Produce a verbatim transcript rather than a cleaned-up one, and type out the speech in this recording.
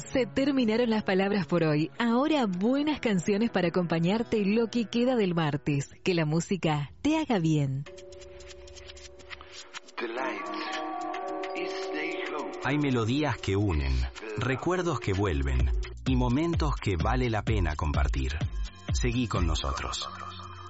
Se terminaron las palabras por hoy. Ahora buenas canciones para acompañarte lo que queda del martes. Que la música te haga bien. Hay melodías que unen, recuerdos que vuelven y momentos que vale la pena compartir. Seguí con nosotros.